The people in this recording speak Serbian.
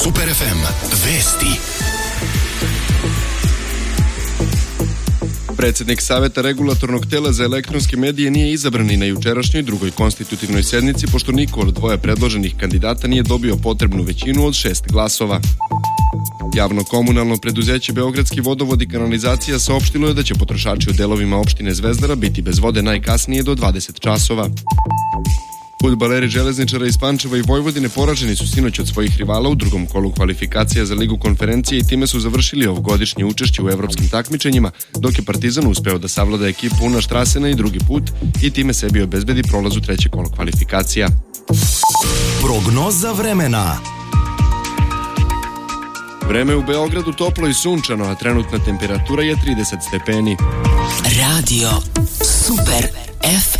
Super FM. Vesti. Predsjednik Saveta regulatornog tela za elektronske medije nije izabran ni na jučerašnjoj drugoj konstitutivnoj sednici, pošto niko od dvoje predloženih kandidata nije dobio potrebnu većinu od 6 glasova. Javno-komunalno preduzeće Beogradski vodovod i kanalizacija saopštilo je da će potrošači u delovima opštine Zvezdara biti bez vode najkasnije do 20 časova. Fudbaleri Železničara iz Pančeva i Vojvodine poraženi su sinoć od svojih rivala u drugom kolu kvalifikacija za Ligu konferencije i time su završili ovogodišnje učešće u evropskim takmičenjima, dok je Partizan uspeo da savlada ekipu Una Štrasena i drugi put i time sebi obezbedi prolaz u treće kolo kvalifikacija. Prognoza vremena. Vreme u Beogradu toplo i sunčano, a trenutna temperatura je 30 stepeni. Radio Super FM.